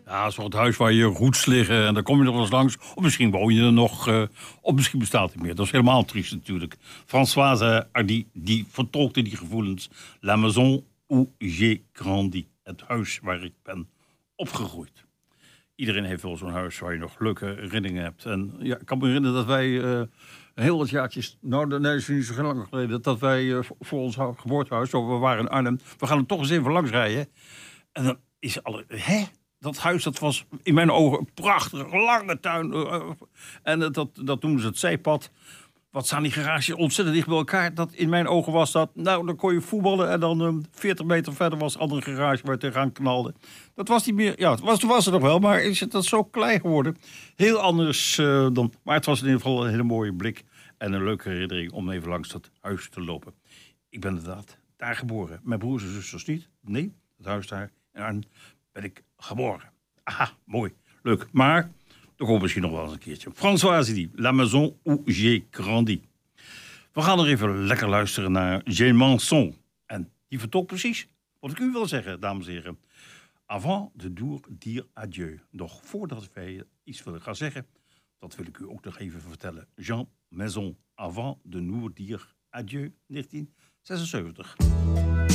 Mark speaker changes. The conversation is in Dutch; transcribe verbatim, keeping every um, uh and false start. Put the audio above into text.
Speaker 1: Ja, zo'n huis waar je roots liggen en daar kom je nog wel eens langs. Of misschien woon je er nog, uh, of misschien bestaat het meer. Dat is helemaal triest natuurlijk. Françoise Hardy, die vertolkte die gevoelens. La maison où j'ai grandi. Het huis waar ik ben opgegroeid. Iedereen heeft wel zo'n huis waar je nog leuke herinneringen hebt. En ja, ik kan me herinneren dat wij uh, heel wat jaartjes... Nou, nee, dat is niet zo heel lang geleden. Dat wij uh, voor ons geboortehuis, we waren in Arnhem... We gaan er toch eens even langs rijden. En dan is alle... Hè? Dat huis, dat was in mijn ogen een prachtige, lange tuin. Uh, en uh, dat, dat noemen ze het zeepad. Wat staan die garages ontzettend dicht bij elkaar. Dat in mijn ogen was dat... Nou, dan kon je voetballen en dan um, veertig meter verder was een andere garage waar je tegenaan knalde. Dat was niet meer... Ja, het was, was er nog wel, maar is het dat zo klein geworden? Heel anders uh, dan... Maar het was in ieder geval een hele mooie blik. En een leuke herinnering om even langs dat huis te lopen. Ik ben inderdaad daar geboren. Mijn broers en zusters niet. Nee, het huis daar. En ben ik geboren. Aha, mooi. Leuk. Maar... Dat komt misschien nog wel eens een keertje. Françoise die, La maison où j'ai grandi. We gaan er even lekker luisteren naar Gémanson. En die vertolkt precies wat ik u wil zeggen, dames en heren. Avant de nous dire adieu. Nog voordat wij iets willen gaan zeggen, dat wil ik u ook nog even vertellen. Jean Maison, Avant de nous dire adieu, negentien zesenzeventig.